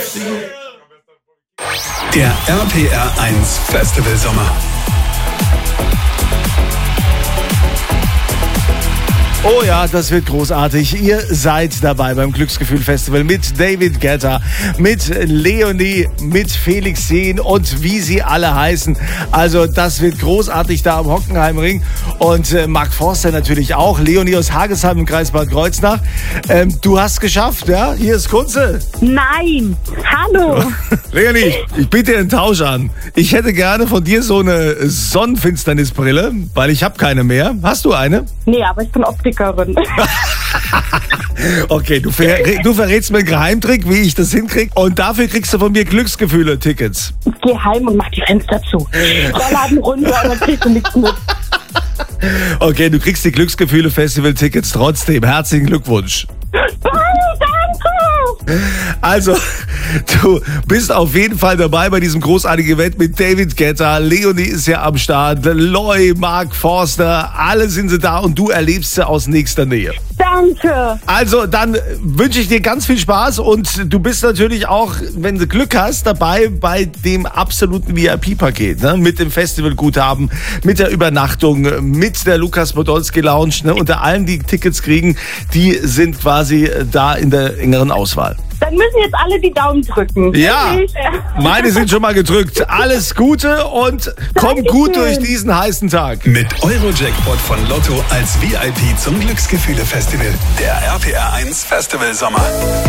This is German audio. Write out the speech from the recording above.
Der RPR 1 Festival Sommer. Oh ja, das wird großartig. Ihr seid dabei beim Glücksgefühl-Festival mit David Guetta, mit Leonie, mit Felix Jähn und wie sie alle heißen. Also das wird großartig da am Hockenheimring. Und Mark Forster natürlich auch. Leonie aus Hagesheim im Kreis Bad Kreuznach. Du hast geschafft, ja? Hier ist Kunze. Nein, hallo. Leonie, ich biete dir einen Tausch an. Ich hätte gerne von dir so eine Sonnenfinsternisbrille, weil ich habe keine mehr. Hast du eine? Nee, aber ich bin Optikerin. Okay, du verrätst mir einen Geheimtrick, wie ich das hinkriege. Und dafür kriegst du von mir Glücksgefühle-Tickets. Ich geh heim und mach die Fenster zu. Rollladen runter und dann kriegst du nichts mit. Okay, du kriegst die Glücksgefühle-Festival-Tickets trotzdem. Herzlichen Glückwunsch. Danke! Also, du bist auf jeden Fall dabei bei diesem großartigen Event mit David Guetta. Leonie ist ja am Start, Loy, Mark Forster, alle sind sie da und du erlebst sie aus nächster Nähe. Danke! Also, dann wünsche ich dir ganz viel Spaß und du bist natürlich auch, wenn du Glück hast, dabei bei dem absoluten VIP-Paket, ne? Mit dem Festivalguthaben, mit der Übernachtung, mit der Lukas Podolski Lounge, ne? Unter allen, die Tickets kriegen, die sind quasi da in der engeren Auswahl. Dann müssen jetzt alle die Daumen drücken. Ja, meine sind schon mal gedrückt. Alles Gute und komm gut durch diesen heißen Tag. Mit Eurojackpot von Lotto als VIP zum Glücksgefühle-Festival. Der RPR 1 Festival Sommer.